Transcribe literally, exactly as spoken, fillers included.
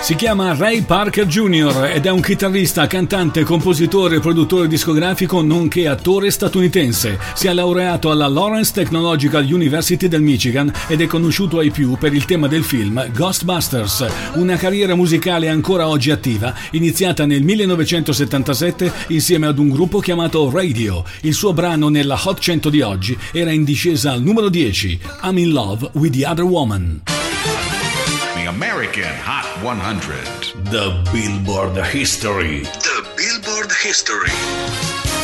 Si chiama Ray Parker Junior ed è un chitarrista, cantante, compositore e produttore discografico nonché attore statunitense. Si è laureato alla Lawrence Technological University del Michigan ed è conosciuto ai più per il tema del film Ghostbusters, una carriera musicale ancora oggi attiva, iniziata nel millenovecentosettantasette insieme ad un gruppo chiamato Radio. Il suo brano nella Hot cento di oggi era in discesa al numero dieci, I'm in Love with the Other Woman. American Hot one hundred. The Billboard History. The Billboard History.